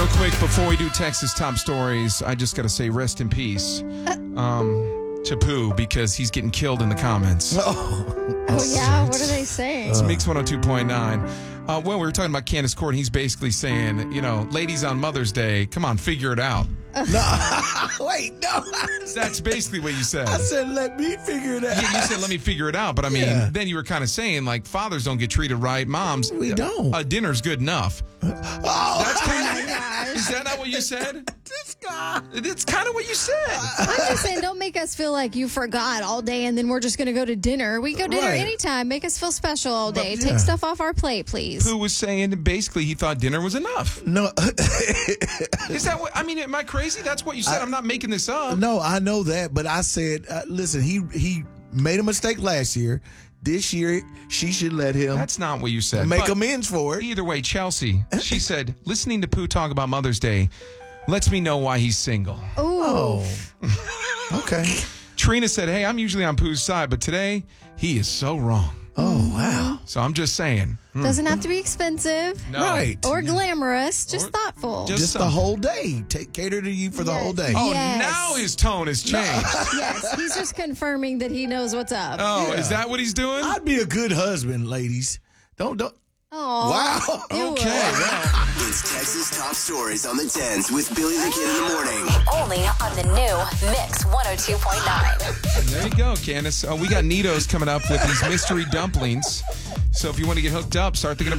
quick, before we do Texas top stories, I just got to say rest in peace to Pooh, because he's getting killed in the comments. Oh, yeah? What are they saying? It's Mix 102.9. Well, we were talking about Candace Court. He's basically saying, ladies on Mother's Day, come on, figure it out. Wait, no. That's basically what you said. I said, let me figure it out. Yeah, you said, let me figure it out. But, I mean, then you were kind of saying, like, fathers don't get treated right. Moms. We don't. Dinner's good enough. That's kind of, gosh. is that not what you said? This guy. It's kind of what you said. I'm just saying, don't make us feel like you forgot all day and then we're just going to go to dinner. We go to dinner Right. anytime. Make us feel special all day. But, yeah. Take stuff off our plate, please. Who was saying basically he thought dinner was enough. No. Is that what, I mean, am I crazy? That's what you said. I'm not making this up. No, I know that, but I said, listen, he made a mistake last year. This year, she should let him That's not what you said. make But amends for it. either way, Chelsea, she said, listening to Pooh talk about Mother's Day lets me know why he's single. Ooh. Okay. Trina said, hey, I'm usually on Pooh's side, but today he is so wrong. Oh, wow. So I'm just saying. Doesn't have to be expensive No. Right. or glamorous, just Or- thoughtful. Just the whole day. Cater to you for the Yes. whole day. Oh, Yes. now his tone has changed. Yes, he's just confirming that he knows what's up. Oh, Yeah. is that what he's doing? I'd be a good husband, ladies. Don't. Oh, Wow. Okay, well. It's Texas Top Stories on the 10s with Billy the Kid in the morning. Only on the new Mix 102.9. There you go, Candace. We got Nito's coming up with these mystery dumplings. So if you want to get hooked up, start thinking about